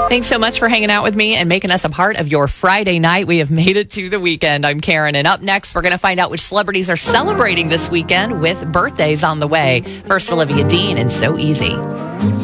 Thanks so much for hanging out with me and making us a part of your Friday night. We have made it to the weekend. I'm Karen, and up next, we're going to find out which celebrities are celebrating this weekend with birthdays on the way. First, Olivia Dean and So Easy.